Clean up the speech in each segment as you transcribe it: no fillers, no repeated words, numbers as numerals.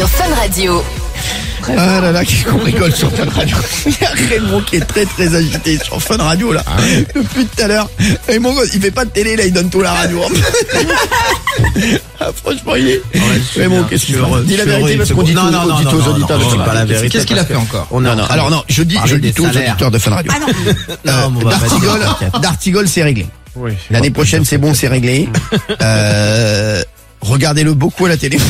sur Fun Radio. Ah là là, qu'est-ce qu'on rigole sur Fun Radio. Il y a Raymond qui est très très agité sur Fun Radio là, depuis tout à l'heure. Raymond, il fait pas de télé là, il donne tout à la radio. Ah, franchement, il est... Raymond, qu'est-ce qu'il fait? Dis la vérité parce qu'on dit tout aux auditeurs de Fun Radio. Qu'est-ce qu'il a fait encore? Non, alors non, je dis tout aux auditeurs de Fun Radio. D'Artigol, c'est réglé. L'année prochaine, c'est bon, c'est réglé. Regardez-le beaucoup à la télé.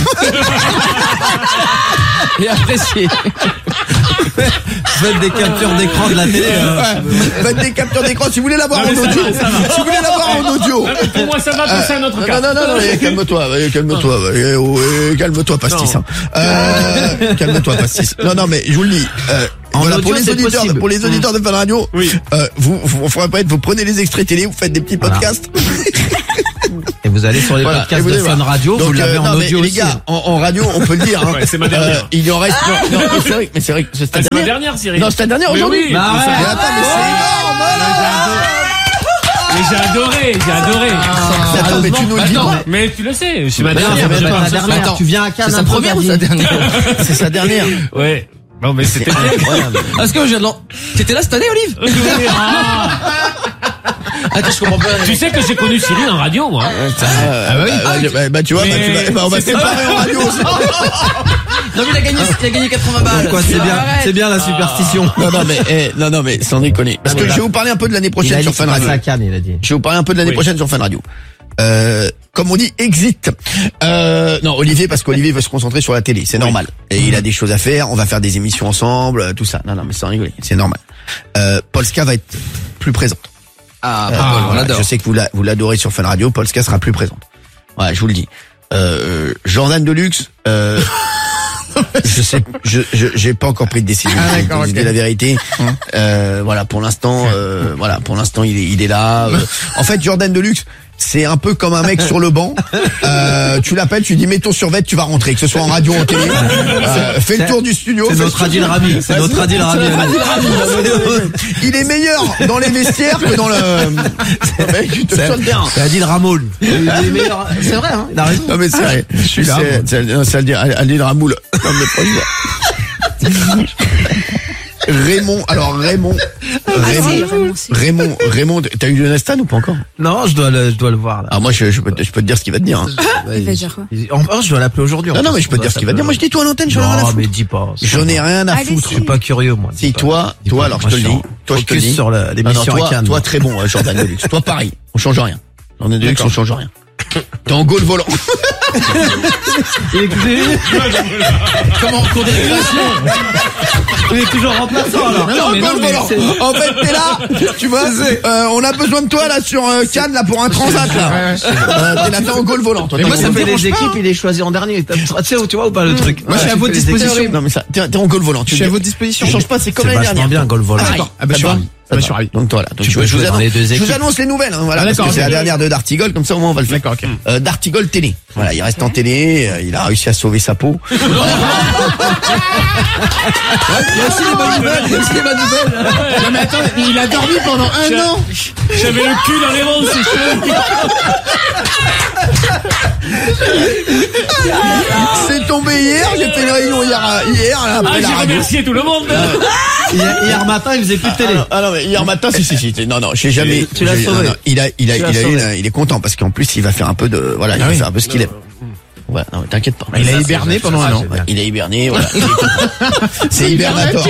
Et appréciez. Faites des captures d'écran de la télé. Faites des captures d'écran si vous voulez l'avoir en audio. Si vous voulez l'avoir en audio. Pour moi, ça va passer à notre cas. Non, calme-toi, pastis. Calme-toi, pastis. Non, mais je vous le dis. Voilà, pour les auditeurs de Fun Radio, vous prenez les extraits télé, vous faites des petits podcasts. Et vous allez sur les podcasts de Fun Radio, vous l'avez en audio aussi. Les gars, en radio, on peut le dire. Ouais, c'est ma dernière. Il y en reste. Non, c'est vrai que c'est ma dernière, Cyril. Non, c'est ta dernière aujourd'hui. Oui. Attends, mais c'est énorme. Mais j'ai adoré. Attends, mais tu nous le dis pas. Mais tu le sais, c'est ma dernière. Attends, tu viens à Cannes. C'est sa première ou sa dernière? C'est sa dernière. Ouais. Non, mais c'était incroyable. Est-ce que t'étais là cette année, Olive? Attends, je comprends pas. Tu sais que j'ai connu Cyril en radio, moi. Tu vois, on va se séparer en radio. Non, mais il a gagné 80 balles. Quoi, c'est bien la superstition. Non, mais sans déconner. Parce que je vais vous parler un peu de l'année prochaine sur Fun Radio. Il a dit. Je vais vous parler un peu de l'année prochaine sur Fun Radio. Comme on dit, exit. Non, Olivier, parce qu'Olivier veut se concentrer sur la télé, c'est normal. Et il a des choses à faire, on va faire des émissions ensemble, tout ça. Non, mais sans rigoler, c'est normal. Polska va être plus présente. On l'adore. Je sais que vous l'adorez sur Fun Radio, Polska sera plus présente. Ouais, je vous le dis. Jordan Deluxe, je sais, j'ai pas encore pris de décision. Je dis la vérité. Voilà, pour l'instant, il est là. En fait, Jordan Deluxe, c'est un peu comme un mec sur le banc. Tu l'appelles, tu dis mets ton survêt, tu vas rentrer, que ce soit en radio ou en télé. Fais le tour du studio. C'est notre Adil Rami. Il est meilleur dans les vestiaires que dans le. C'est Adil Ramoul. Il est meilleur. C'est vrai, hein. Il a raison. Non mais c'est vrai. Je suis là. C'est Adil Ramoul. Non mais franchement. Raymond, t'as eu Jonathan ou pas encore? Non, je dois le voir, là. Ah, moi, je peux te dire ce qu'il va te dire, hein. Il va dire quoi? Je dois l'appeler aujourd'hui. Non, mais je peux te dire ce qu'il va te dire. Moi, je dis toi à l'antenne, j'en ai rien à foutre. Non, mais dis pas. J'en ai rien à foutre. Je suis pas curieux, moi. Si, toi, alors, je te le dis. Toi, je te le dis. Sur l'émission à Cannes. Toi, très bon, Jordan Deluxe. Toi, pareil. On change rien. Jordan Deluxe, on change rien. T'es en goal volant. Comment cours de récréation? Il est toujours remplaçant alors. En fait, t'es là, tu vois, on a besoin de toi là sur Cannes là pour un transat là. T'es là, t'es en goal volant. Mais moi ça fait les équipes, il est choisi en dernier. Tu sais où tu vois ou pas le truc? Moi je suis à votre disposition. Non mais ça, t'es en goal volant. Je suis à votre disposition. Tu changes pas, c'est comme l'année dernière. C'est bien goal volant. Ah bah je suis ravi. Donc toi là, je vous annonce les nouvelles, voilà, parce que c'est la dernière de D'Artigol, comme ça au moins on va le faire. D'accord, ok. D'Artigol télé. Voilà, il reste en télé, il a réussi à sauver sa peau. Il y a aussi les bonnes nouvelles. Non mais attends, il a dormi pendant un an. J'avais le cul dans les ronds, c'est chaud. C'est tombé hier, j'ai fait une réunion hier là, après la J'ai radio. remercié tout le monde. Hier matin, il faisait plus de télé. Ah non, mais hier matin, si. Non, j'ai jamais. Tu l'as sauvé. Non, il est content parce qu'en plus, il va faire un peu de, voilà, il va faire un peu ce qu'il aime. Ouais, non, t'inquiète pas. Il a hiberné pendant un an. Il a hiberné, voilà. C'est hibernator.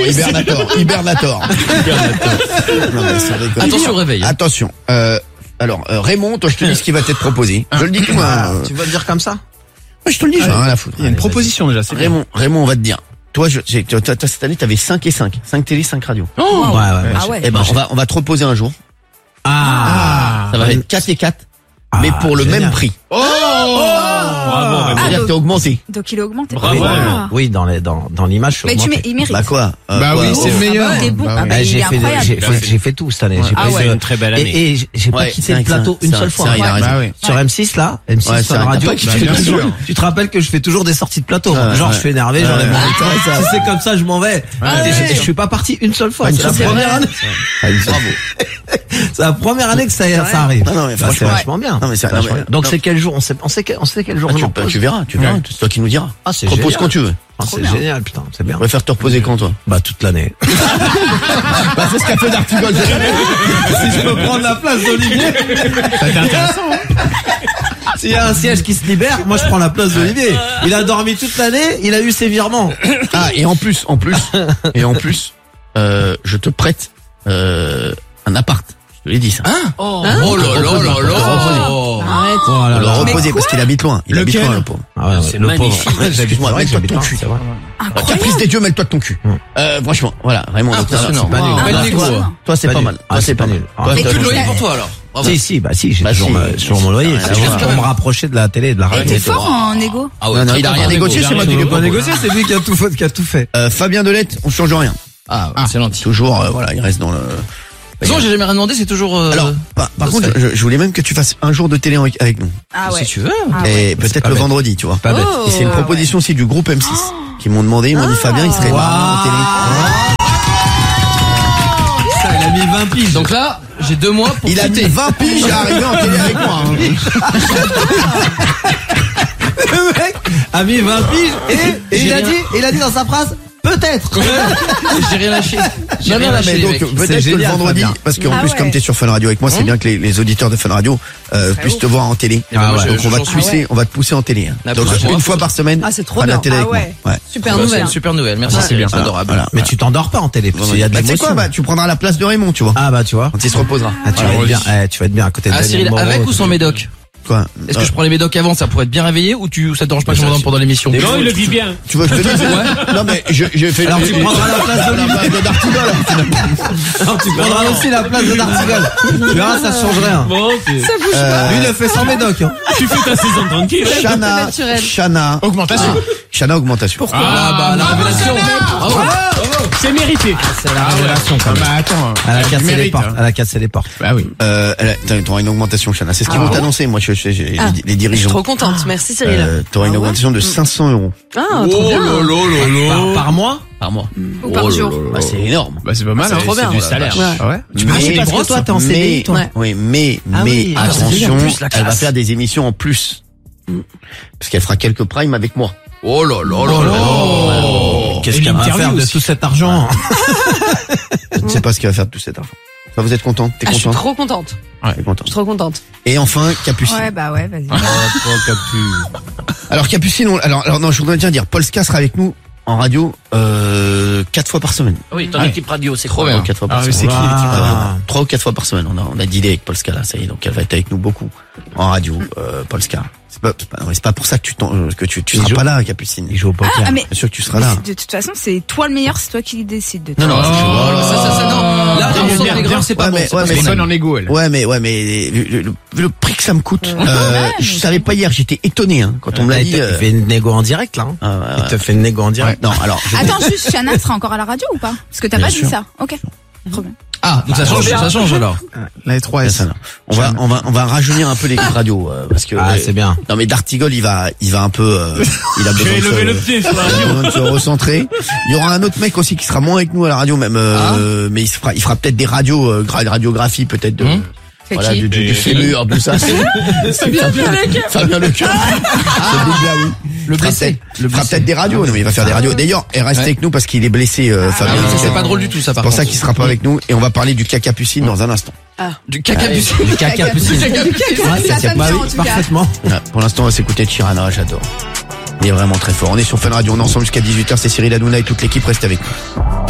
Non, mais ça déconne. Attention au réveil. Attention. Alors, Raymond, toi, je te dis ce qui va t'être proposé. Je le dis tout, moi. Tu vas le dire comme ça? Je te le dis, j'en ai rien à foutre. Il y a une proposition déjà, c'est Raymond, on va te dire. Toi, cette année, t'avais 5 et 5. 5 télé, 5 radios. Oh! Ouais. Eh ben, on va te reposer un jour. Ah! Ça va être 4 et 4. Mais pour le même prix. Bravo, C'est-à-dire que t'as augmenté. Donc il a augmenté. Bravo. Oui, dans l'image, je suis Mais augmenté. il mérite. Bah quoi? Bah oui, c'est le meilleur. Il est bon. Ah bah, il est incroyable. J'ai fait tout cette année. C'est une très belle année. Et j'ai pas quitté le plateau une seule fois. Sur M6 là, M6 sur la radio. Tu te rappelles que je fais toujours des sorties de plateau. Genre je suis énervé, j'enlève mon état. Si c'est comme ça, je m'en vais. Je suis pas parti une seule fois. C'est la première année. Bravo. C'est la première année que ça arrive. Non, mais c'est vachement bien. Non, mais c'est Donc c'est quel jour? On sait quel jour on en pose. Tu verras. C'est toi qui nous diras. Ah, c'est propose génial. quand tu veux. C'est génial, putain, c'est bien. Tu préfères te reposer quand, toi? Bah, toute l'année. Bah, c'est ce qu'a fait Dartigol. Si je peux prendre la place d'Olivier. C'est intéressant. S'il y a un siège qui se libère, moi je prends la place d'Olivier. Il a dormi toute l'année, il a eu ses virements. Ah, et en plus, je te prête, un appart. Je te l'ai dit, ça. Oh là là là là. Arrête. Oh là Le là. reposer parce qu'il habite loin. Il habite loin, le pauvre. Ah ouais, C'est le magnifique. pauvre. Excuse-moi, mets-toi de ton cul. Caprice des dieux, mets-toi de ton cul. Franchement, voilà, vraiment. Impressionnant. pas nul. Belle négo. Toi, c'est pas mal. Toi, c'est pas mal. Ah, Et plus de loyer pour toi alors. Bravo. Si, j'ai Bah, toujours mon loyer. Ah, C'est juste pour me rapprocher de la télé et de la Et radio. t'es fort en égo. Ah ouais, Non, il a rien négocié, c'est moi qui Il l'ai veut pas négocier, c'est lui qui a tout fait. Fabien Delette, on change rien. Ah, excellent. Toujours, voilà, il reste dans le... Non, j'ai jamais rien demandé, c'est toujours. Alors, par contre, je voulais même que tu fasses un jour de télé avec nous. Ah ouais. Si tu veux. Ah Et ouais. peut-être pas le bête. vendredi, tu vois. Pas bête. Et c'est une proposition aussi du groupe M6 qui m'ont demandé, ils m'ont dit Fabien, il serait marrant en télé. Ça, il a mis 20 piges. Donc là, j'ai 2 mois pour Il a mis quitter. 20 piges à arriver en télé avec moi. Le mec a mis 20 piges et il a dit dans sa phrase, peut-être. J'ai rien lâché. Non, mais donc, peut-être que le génial, vendredi, Fabien. parce qu'en Ah plus, ouais. comme t'es sur Fun Radio avec moi, c'est bien que les auditeurs de Fun Radio puissent te voir en télé. Ah ouais. Donc on va te j'en pousser, suis. on va te pousser en télé. Hein. Ah, Donc pousse-moi. une fois par semaine, Ah, c'est trop fera de la bien. télé avec Ah ouais. moi. Ouais. Super C'est nouvelle. une super nouvelle. Merci, c'est bien. C'est adorable. Voilà. Mais tu t'endors pas en télé, parce qu'il y a de Bah, tu sais quoi, l'émotion. tu prendras la place de Raymond, tu vois. Ah bah tu vois. Quand il se reposera. Ah, tu vas être bien. Tu vas être bien à côté de Ah, Daniel Cyril, Moreau, avec ou sans médoc? Quoi Est-ce que je prends les médocs avant, ça pourrait être bien réveillé, ou ça te dérange pas que je m'endorme pendant l'émission? Non, il le vit bien. Tu veux que je te dise Non mais j'ai fait. Alors tu prendras la place d'Olivier. de Dartigol. Alors tu prendras aussi la place de Dartigol. Tu verras, ça change rien. Bon, Lui, il le fait sans médoc. Hein. tu fais ta saison tranquille. Chana. Augmentation. Chana augmentation. Pourquoi Ah bah la révélation. Bravo. C'est mérité. C'est la révélation quand Ah même. bah attends. Elle a cassé les mérite, portes. hein. Elle a cassé les portes. Bah oui. T'auras une augmentation, Chana. C'est ce qu'ils vont t'annoncer. Moi, j'ai les Je suis dirigeants. trop contente. Merci Cyril. T'auras une augmentation de 500 €. Ah, trop bien. Par mois? Par mois. Ou par jour. Bah, c'est énorme. Bah c'est pas mal. C'est trop bien. du salaire. Ouais. Ah ouais. Mais parce que toi, t'es en CDI, toi. Oui, mais oui. Ah, attention, ça veut dire plus la elle va classe. faire des émissions en plus. Parce qu'elle fera quelques primes avec moi. Oh là là là là. Qu'est-ce Et qu'elle va l'interview faire de aussi. tout cet argent? Je ne sais pas ce qu'elle va faire de tout cet argent. Enfin, vous êtes contente? T'es Ah, je suis contente? trop contente. T'es contente. Je suis trop contente. Et enfin, Capucine. Ouais, bah ouais, vas-y. Alors Capucine, alors non, je voudrais bien dire, Polska sera avec nous en radio 4 fois par semaine. Oui, ton équipe radio, c'est Trop quoi? bien. 4 fois par Ah, semaine. c'est qui l'équipe radio? 3 ou 4 fois par semaine. On a d'idées avec Polska là, ça y est, donc elle va être avec nous beaucoup en radio. Polska. C'est pas pour ça que tu seras pas là, Capucine. Il joue au poker. Ah, mais Bien sûr que tu seras là. de toute façon, c'est toi le meilleur, c'est toi qui décide de tout. Non, non, Ça, non. Là, on sent bien. les grains, c'est pas Ouais, bon. mais- c'est ouais, pas mais- ce qu'on Personne aime. en égo elle. Ouais, mais le prix que ça me coûte, je savais pas hier, j'étais étonné hein, quand on me l'a Il dit. te fait une négo en direct, là. Hein. Ah, ouais, Il te fait une négo en direct. Non, alors. Attends, juste, Chana sera encore à la radio ou pas? Parce que t'as Bien pas sûr. dit ça. Ok. Trop bien. Ah, donc ça change alors. La 3S. Ça, non. On va rajeunir un peu l'équipe radio parce que Ah, c'est bien. non mais Dartigol il va un peu il a Je besoin vais de lever le pied sur la radio. se recentrer. Il y aura un autre mec aussi qui sera moins avec nous à la radio même mais il fera peut-être des radios radiographie peut-être de C'est voilà qui? du fémur tout ça. Fabien Lecœur. Ce big là oui. Le blessé. Il fera peut-être des radios, non, mais il va faire des radios. D'ailleurs, elle reste avec nous parce qu'il est blessé, Fabien. Ah oui, ça c'est pas drôle du tout ça C'est par pour contre. ça qu'il sera pas avec nous et on va parler du cacapucine dans un instant. Du caca du Du caca possible. Ça sonne Bah bien, oui, en tout cas. parfaitement. Ouais, pour l'instant, on va s'écouter Chirana, j'adore. Il est vraiment très fort. On est sur Fun Radio, on est ensemble jusqu'à 18h, c'est Cyril Hanouna et toute l'équipe, reste avec nous.